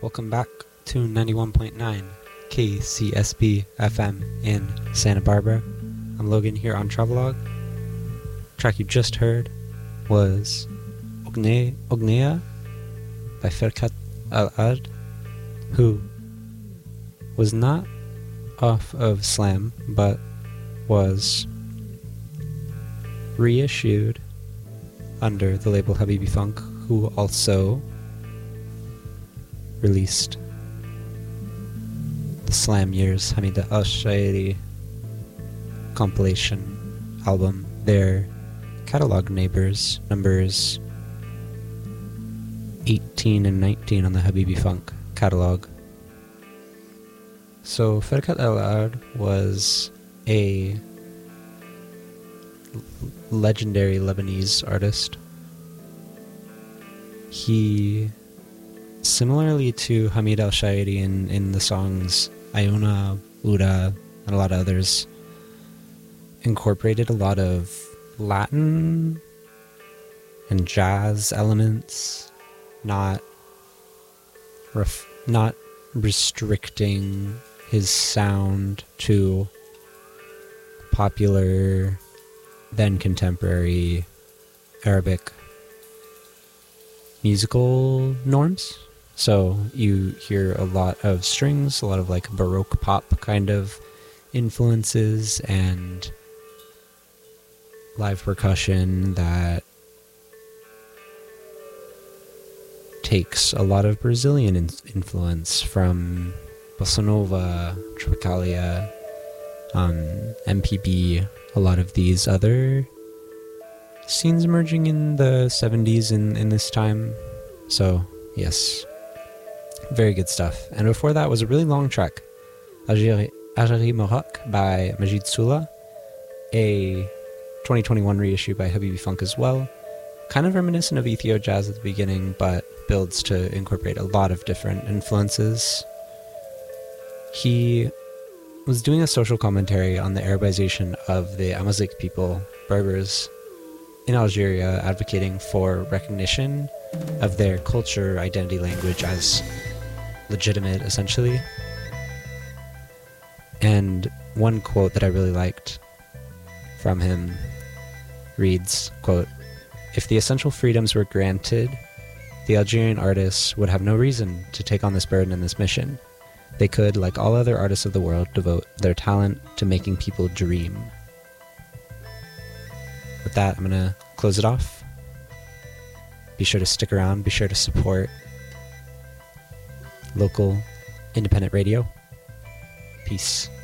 Welcome back to 91.9 KCSB FM in Santa Barbara. I'm Logan here on Travelog. The track you just heard was Ognea by Ferkat Al-Ard, who was not off of Slam, but was reissued under the label Habibi Funk, who also released the Slam Years Hamida Al-Shairi compilation album. Their catalog neighbors, numbers 18 and 19 on the Habibi Funk catalog. So Ferkat Al-Ard was a legendary Lebanese artist. He, similarly to Hamid Al-Shairi in the songs Ayuna, Uda, and a lot of others, incorporated a lot of Latin and jazz elements, not restricting his sound to popular, then contemporary Arabic musical norms. So you hear a lot of strings, a lot of like Baroque pop kind of influences, and live percussion that takes a lot of Brazilian influence from bossa nova, tropicalia, MPB, a lot of these other scenes emerging in the 70s in this time. So yes, very good stuff. And before that was a really long track, Ajari Mohak by Majid Sula, a 2021 reissue by Habibi Funk as well. Kind of reminiscent of Ethio jazz at the beginning, but builds to incorporate a lot of different influences. He was doing a social commentary on the Arabization of the Amazigh people, Berbers, in Algeria, advocating for recognition of their culture, identity, language as legitimate, essentially. And one quote that I really liked from him reads, quote, "If the essential freedoms were granted, the Algerian artists would have no reason to take on this burden and this mission. They could, like all other artists of the world, devote their talent to making people dream." With that, I'm going to close it off. Be sure to stick around. Be sure to support local independent radio. Peace.